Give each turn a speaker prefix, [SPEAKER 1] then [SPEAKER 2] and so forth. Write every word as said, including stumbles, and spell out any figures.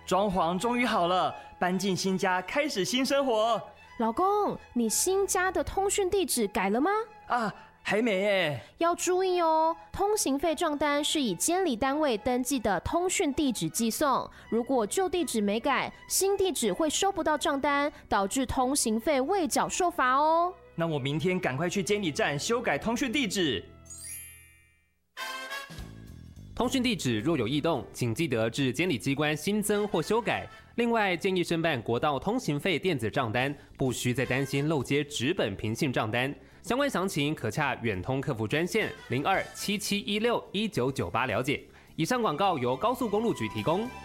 [SPEAKER 1] 装潢终于好了，搬进新家，开始新生活。
[SPEAKER 2] 老公，你新家的通讯地址改了吗？
[SPEAKER 1] 啊，还没耶。
[SPEAKER 2] 要注意哦，通行费账单是以监理单位登记的通讯地址寄送，如果旧地址没改，新地址会收不到账单，导致通行费未缴受罚哦。
[SPEAKER 1] 那我明天赶快去监理站修改通讯地址。
[SPEAKER 3] 通讯地址若有异动，请记得至监理机关新增或修改。另外，建议申办国道通行费电子账单，不需再担心漏接纸本平信账单。相关详情可洽远通客服专线零二七七一六一九九八了解。以上广告由高速公路局提供。